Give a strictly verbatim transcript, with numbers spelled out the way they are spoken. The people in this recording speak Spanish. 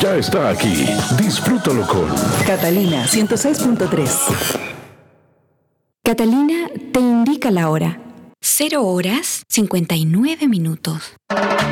ya está aquí. Disfrútalo con Catalina ciento seis punto tres. Catalina te indica la hora. Cero horas cincuenta y nueve minutos.